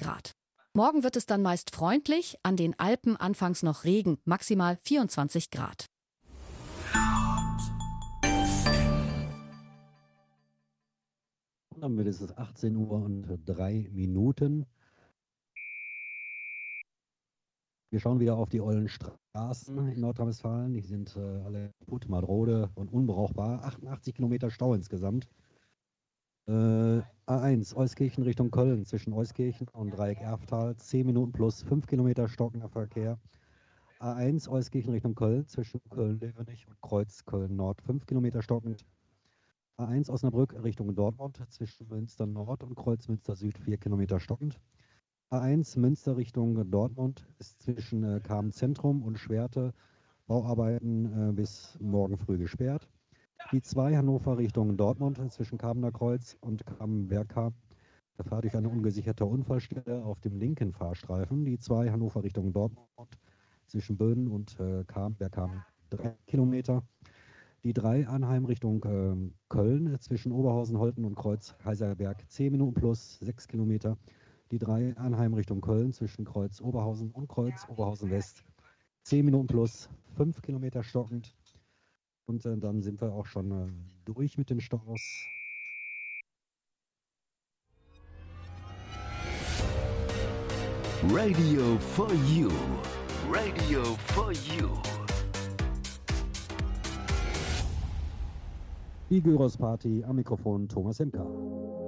Grad. Morgen wird es dann meist freundlich, an den Alpen anfangs noch Regen, maximal 24 Grad. Dann wird es 18 Uhr und 3 Minuten. Wir schauen wieder auf die ollen Straßen in Nordrhein-Westfalen. Die sind alle kaputt, marode und unbrauchbar. 88 Kilometer Stau insgesamt. A1 Euskirchen Richtung Köln zwischen Euskirchen und Dreieck-Erftal. 10 Minuten plus 5 Kilometer stockender Verkehr. A1 Euskirchen Richtung Köln zwischen Köln-Levenich und Kreuz Köln-Nord. 5 Kilometer stockend. A1 Osnabrück Richtung Dortmund zwischen Münster Nord und Kreuz Münster Süd 4 Kilometer stockend. A1 Münster Richtung Dortmund ist zwischen Kamen Zentrum und Schwerte Bauarbeiten bis morgen früh gesperrt. Die 2 Hannover Richtung Dortmund zwischen Kamener Kreuz und Kamen-Bergkamp. Da fahrt durch eine ungesicherte Unfallstelle auf dem linken Fahrstreifen. Die 2 Hannover Richtung Dortmund zwischen Böhnen und Kamen-Bergkamp 3 Kilometer. Die 3 Arnheim Richtung Köln zwischen Oberhausen, Holten und Kreuz Kaiserberg 10 Minuten plus 6 Kilometer. Die 3 Arnheim Richtung Köln zwischen Kreuz Oberhausen und Kreuz Oberhausen West 10 Minuten plus 5 Kilometer stockend. Und dann sind wir auch schon durch mit den Staus. Radio for You. Radio for You. Die Gyros Party am Mikrofon Thomas Hemker.